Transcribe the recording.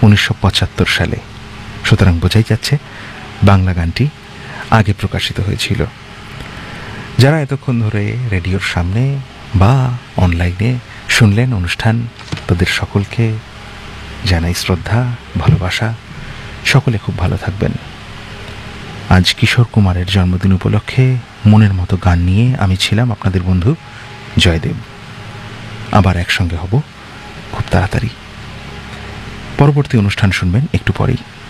1975 সালে। সুতরাং বোঝাই যাচ্ছে বাংলা গানটি আগে প্রকাশিত হয়েছিল। যারা এতক্ষণ ধরে রেডিওর সামনে বা অনলাইনে শুনলেন অনুষ্ঠান, তাদের সকলকে জানাই শ্রদ্ধা, ভালোবাসা। সকলে খুব ভালো থাকবেন। আজ কিশোর কুমারের জন্মদিন উপলক্ষে মনের মতো গান নিয়ে আমি ছিলাম আপনাদের বন্ধু জয়দেব। আবার একসঙ্গে হব খুব তাড়াতাড়ি। পরবর্তী অনুষ্ঠান শুনবেন একটু পরেই।